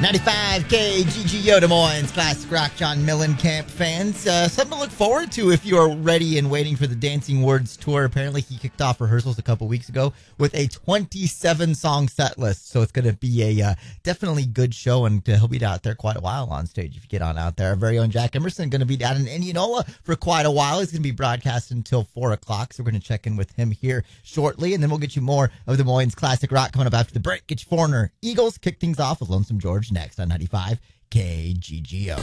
95 KGGO Des Moines Classic Rock John Mellencamp fans. Something to look forward to if you are ready and waiting for the Dancing Words tour. Apparently, he kicked off rehearsals a couple weeks ago with a 27-song set list. So it's going to be a definitely good show, and he'll be out there quite a while on stage if you get on out there. Our very own Jack Emerson going to be down in Indianola for quite a while. He's going to be broadcasting until 4 o'clock, so we're going to check in with him here shortly, and then we'll get you more of Des Moines Classic Rock coming up after the break. Get you Foreigner Eagles, kick things off with Lonesome George next on 95 KGGO.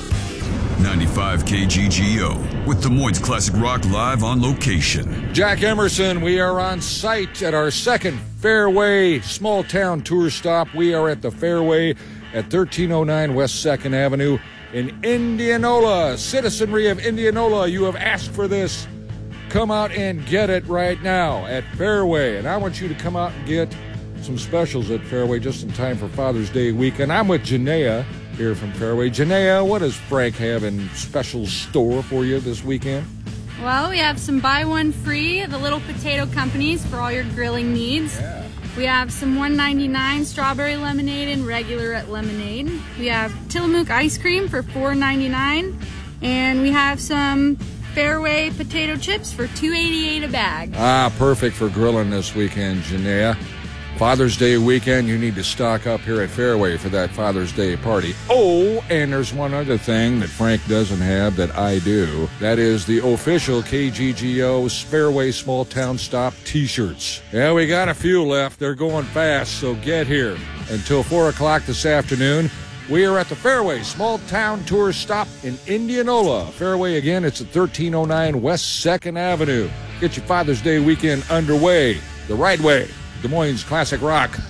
95 KGGO with Des Moines Classic Rock live on location. Jack Emerson, we are on site at our second Fairway Small Town Tour stop. We are at the Fairway at 1309 West 2nd Avenue in Indianola. Citizenry of Indianola, you have asked for this. Come out and get it right now at Fairway. And I want you to come out and get some specials at Fairway just in time for Father's Day weekend. I'm with Janaea here from Fairway. Janaea, what does Frank have in special store for you this weekend? Well, we have some buy one free, the Little Potato Companies for all your grilling needs. Yeah. We have some $1.99 strawberry lemonade and regular lemonade. We have Tillamook ice cream for $4.99. And we have some Fairway potato chips for $2.88 a bag. Ah, perfect for grilling this weekend, Janaea. Father's Day weekend, you need to stock up here at Fairway for that Father's Day party. Oh, and there's one other thing that Frank doesn't have that I do. That is the official KGGO Fairway Small Town Stop t-shirts. Yeah, we got a few left. They're going fast, so get here. Until 4 o'clock this afternoon, we are at the Fairway Small Town Tour stop in Indianola. Fairway, again, it's at 1309 West 2nd Avenue. Get your Father's Day weekend underway the right way. Des Moines Classic Rock.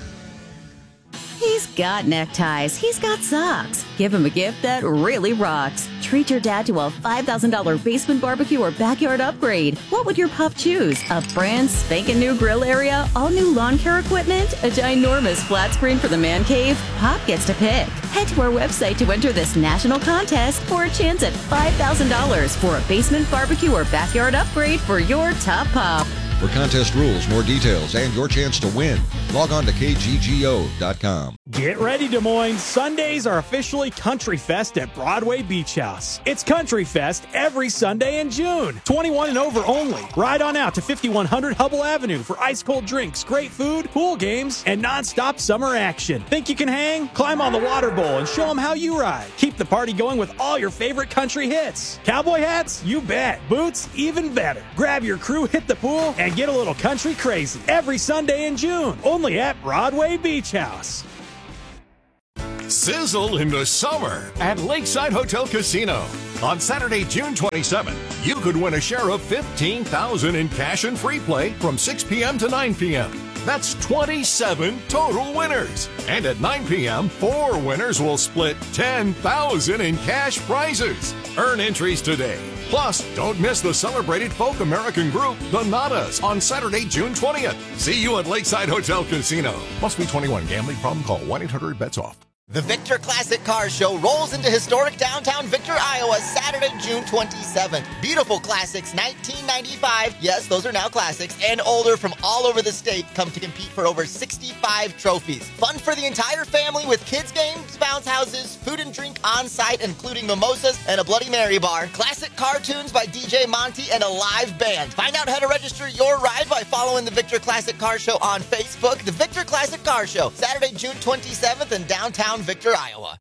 He's got neckties. He's got socks. Give him a gift that really rocks. Treat your dad to a $5,000 basement barbecue or backyard upgrade. What would your pup choose? A brand spanking new grill area? All new lawn care equipment? A ginormous flat screen for the man cave? Pop gets to pick. Head to our website to enter this national contest for a chance at $5,000 for a basement barbecue or backyard upgrade for your top pup. For contest rules, more details, and your chance to win, log on to kggo.com. Get ready, Des Moines. Sundays are officially Country Fest at Broadway Beach House. It's Country Fest every Sunday in June. 21 and over only. Ride on out to 5100 Hubble Avenue for ice-cold drinks, great food, pool games, and non-stop summer action. Think you can hang? Climb on the water bowl and show them how you ride. Keep the party going with all your favorite country hits. Cowboy hats? You bet. Boots? Even better. Grab your crew, hit the pool, and get a little country crazy every Sunday in June, only at Broadway Beach House. Sizzle in the summer at Lakeside Hotel Casino. On Saturday, June 27th, you could win a share of $15,000 in cash and free play from 6 p.m. to 9 p.m. That's 27 total winners. And at 9 p.m., 4 winners will split $10,000 in cash prizes. Earn entries today. Plus, don't miss the celebrated folk American group, the Nadas, on Saturday, June 20th. See you at Lakeside Hotel Casino. Must be 21. Gambling problem? Call 1-800-BETS-OFF. The Victor Classic Car Show rolls into historic downtown Victor, Iowa, Saturday, June 27th. Beautiful classics, 1995, yes, those are now classics, and older from all over the state come to compete for over 65 trophies. Fun for the entire family with kids games, bounce houses, food and drink on site, including mimosas and a Bloody Mary bar, classic cartoons by DJ Monty, and a live band. Find out how to register your ride by following the Victor Classic Car Show on Facebook. The Victor Classic Car Show, Saturday, June 27th in downtown Victor, Iowa.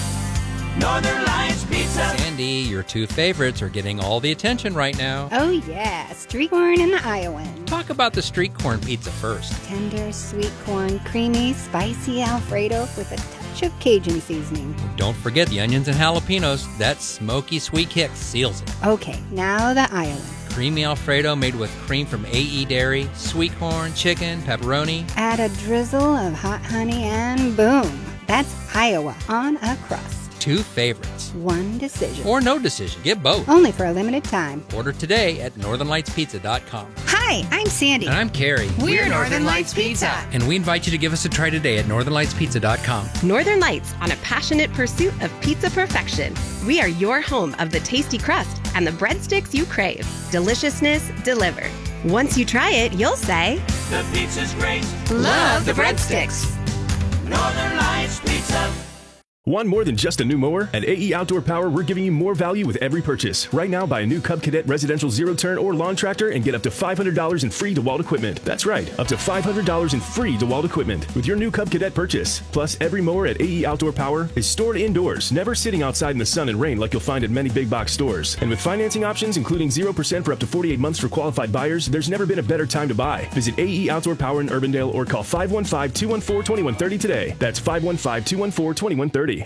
Northern Lights Pizza. Sandy, your two favorites are getting all the attention right now. Oh yeah, street corn and the Iowan. Talk about the street corn pizza first. Tender, sweet corn, creamy, spicy Alfredo with a touch of Cajun seasoning. Don't forget the onions and jalapenos. That smoky sweet kick seals it. Okay, now the Iowan. Creamy Alfredo made with cream from AE Dairy, sweet corn, chicken, pepperoni. Add a drizzle of hot honey and boom. That's Iowa on a crust. Two favorites. One decision. Or no decision. Get both. Only for a limited time. Order today at northernlightspizza.com. Hi, I'm Sandy. And I'm Carrie. We're Northern Lights Pizza. And we invite you to give us a try today at northernlightspizza.com. Northern Lights, on a passionate pursuit of pizza perfection. We are your home of the tasty crust and the breadsticks you crave. Deliciousness delivered. Once you try it, you'll say, the pizza's great. Love the breadsticks. Northern Lights Pizza. Want more than just a new mower? At AE Outdoor Power, we're giving you more value with every purchase. Right now, buy a new Cub Cadet residential zero-turn or lawn tractor and get up to $500 in free DeWalt equipment. That's right, up to $500 in free DeWalt equipment with your new Cub Cadet purchase. Plus, every mower at AE Outdoor Power is stored indoors, never sitting outside in the sun and rain like you'll find at many big box stores. And with financing options, including 0% for up to 48 months for qualified buyers, there's never been a better time to buy. Visit AE Outdoor Power in Urbandale or call 515-214-2130 today. That's 515-214-2130.